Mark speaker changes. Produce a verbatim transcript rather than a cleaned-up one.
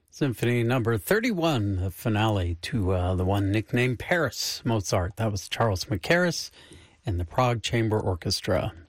Speaker 1: Symphony number thirty-one, the finale to uh, the one nicknamed Paris Mozart. That was Charles Mackerras and the Prague Chamber Orchestra.